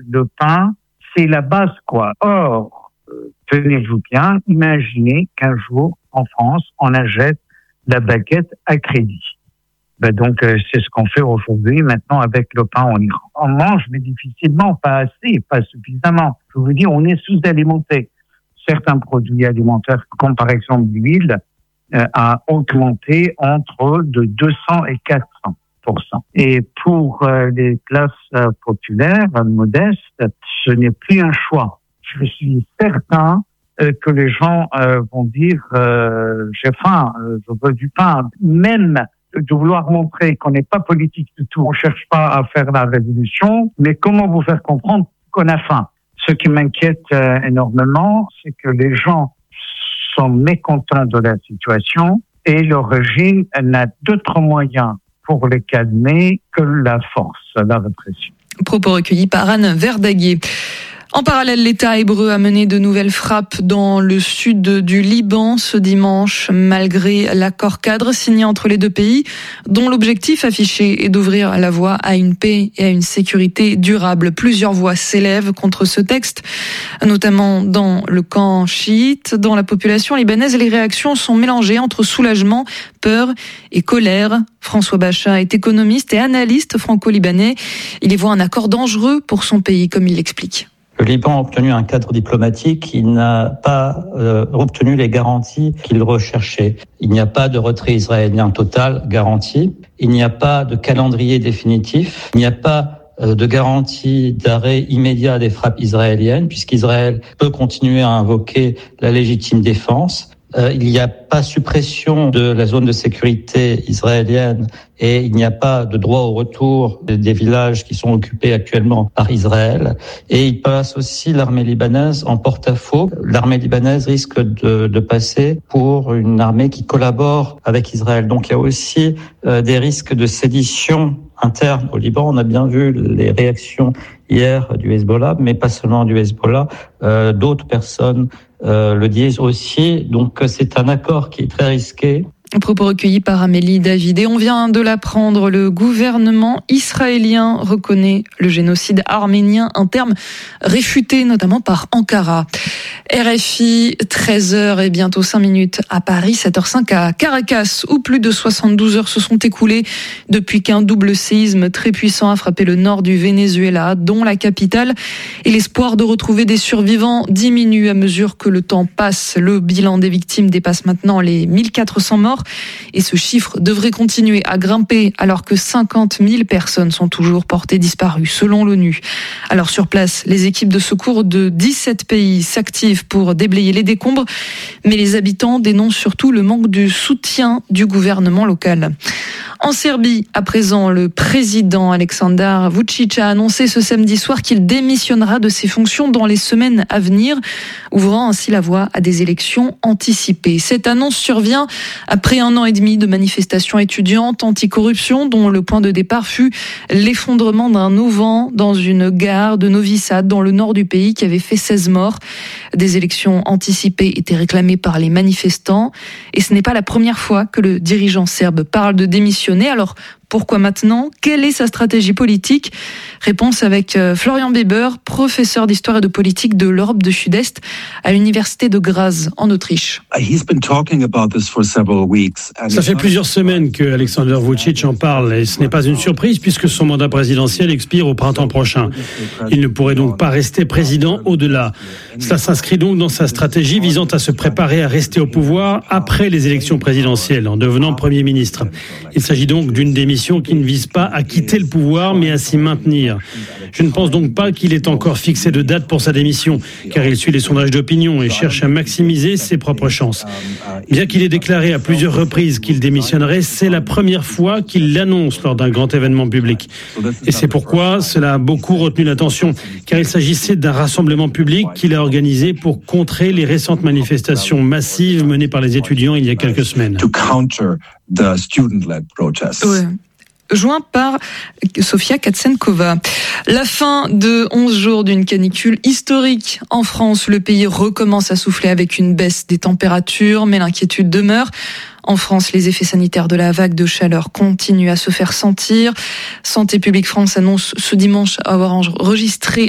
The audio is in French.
le pain, c'est la base, quoi. Or, tenez-vous bien, imaginez qu'un jour, en France, on achète la baguette à crédit. Donc, c'est ce qu'on fait aujourd'hui. Maintenant, avec le pain, on mange, mais difficilement, pas assez, pas suffisamment. Je vous dis, on est sous-alimenté. Certains produits alimentaires, comme par exemple l'huile, a augmenté entre de 200 et 400%. Et pour les classes populaires, modestes, ce n'est plus un choix. Je suis certain que les gens vont dire j'ai faim, je veux du pain. Même de vouloir montrer qu'on n'est pas politique du tout, on cherche pas à faire la révolution, mais comment vous faire comprendre qu'on a faim? Ce qui m'inquiète énormément, c'est que les gens sont mécontents de la situation et le régime n'a d'autres moyens pour les calmer que la force, la répression. Propos recueillis par Anne Verdaguer. En parallèle, l'État hébreu a mené de nouvelles frappes dans le sud du Liban ce dimanche, malgré l'accord cadre signé entre les deux pays, dont l'objectif affiché est d'ouvrir la voie à une paix et à une sécurité durable. Plusieurs voix s'élèvent contre ce texte, notamment dans le camp chiite. Dans la population libanaise, les réactions sont mélangées entre soulagement, peur et colère. François Bachat est économiste et analyste franco-libanais. Il y voit un accord dangereux pour son pays, comme il l'explique. Le Liban a obtenu un cadre diplomatique, il n'a pas obtenu les garanties qu'il recherchait. Il n'y a pas de retrait israélien total garanti, il n'y a pas de calendrier définitif, il n'y a pas de garantie d'arrêt immédiat des frappes israéliennes, puisqu'Israël peut continuer à invoquer la légitime défense. Il n'y a pas suppression de la zone de sécurité israélienne et il n'y a pas de droit au retour des villages qui sont occupés actuellement par Israël. Et il passe aussi l'armée libanaise en porte-à-faux. L'armée libanaise risque de passer pour une armée qui collabore avec Israël. Donc il y a aussi des risques de sédition interne au Liban. On a bien vu les réactions hier du Hezbollah, mais pas seulement du Hezbollah, d'autres personnes le disent aussi. Donc c'est un accord qui est très risqué. Propos recueillis par Amélie David. Et on vient de l'apprendre, le gouvernement israélien reconnaît le génocide arménien, un terme réfuté notamment par Ankara. RFI, 13h et bientôt 5 minutes à Paris, 7h05 à Caracas, où plus de 72 heures se sont écoulées depuis qu'un double séisme très puissant a frappé le nord du Venezuela, dont la capitale. Et l'espoir de retrouver des survivants diminue à mesure que le temps passe. Le bilan des victimes dépasse maintenant les 1400 morts. Et ce chiffre devrait continuer à grimper alors que 50 000 personnes sont toujours portées disparues, selon l'ONU. Alors sur place, les équipes de secours de 17 pays s'activent pour déblayer les décombres, mais les habitants dénoncent surtout le manque de soutien du gouvernement local. En Serbie, à présent, le président Aleksandar Vučić a annoncé ce samedi soir qu'il démissionnera de ses fonctions dans les semaines à venir, ouvrant ainsi la voie à des élections anticipées. Cette annonce survient après 1 an et demi de manifestations étudiantes anti-corruption, dont le point de départ fut l'effondrement d'un auvent dans une gare de Novi Sad, dans le nord du pays, qui avait fait 16 morts. Des élections anticipées étaient réclamées par les manifestants, et ce n'est pas la première fois que le dirigeant serbe parle de démissionner. Alors, pourquoi maintenant? Quelle est sa stratégie politique? Réponse avec Florian Beber, professeur d'histoire et de politique de l'Europe du Sud-Est à l'université de Graz, en Autriche. Ça fait plusieurs semaines que Aleksandar Vučić en parle et ce n'est pas une surprise puisque son mandat présidentiel expire au printemps prochain. Il ne pourrait donc pas rester président au-delà. Cela s'inscrit donc dans sa stratégie visant à se préparer à rester au pouvoir après les élections présidentielles en devenant Premier ministre. Il s'agit donc d'une démission qui ne vise pas à quitter le pouvoir mais à s'y maintenir. Je ne pense donc pas qu'il ait encore fixé de date pour sa démission car il suit les sondages d'opinion et cherche à maximiser ses propres chances. Bien qu'il ait déclaré à plusieurs reprises qu'il démissionnerait, c'est la première fois qu'il l'annonce lors d'un grand événement public. Et c'est pourquoi cela a beaucoup retenu l'attention car il s'agissait d'un rassemblement public qu'il a organisé pour contrer les récentes manifestations massives menées par les étudiants il y a quelques semaines. Ouais. Joint par Sofia Katsenkova. La fin de 11 jours d'une canicule historique en France. Le pays recommence à souffler avec une baisse des températures, mais l'inquiétude demeure. En France, les effets sanitaires de la vague de chaleur continuent à se faire sentir. Santé publique France annonce ce dimanche avoir enregistré